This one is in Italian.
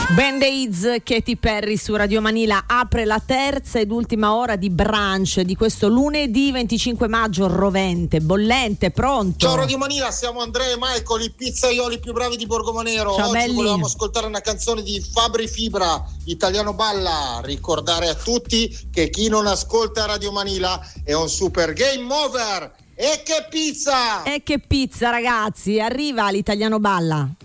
Band-Aids, Katy Perry su Radio Manila apre la terza ed ultima ora di brunch di questo lunedì 25 maggio, rovente, bollente, pronto. Ciao Radio Manila, siamo Andrea e Michael, i pizzaioli più bravi di Borgomonero. Ciao, oggi belli. volevamo ascoltare una canzone di Fabri Fibra, Italiano Balla. Ricordare a tutti che chi non ascolta Radio Manila è un super game over. E che pizza! E che pizza, ragazzi, arriva l'Italiano Balla.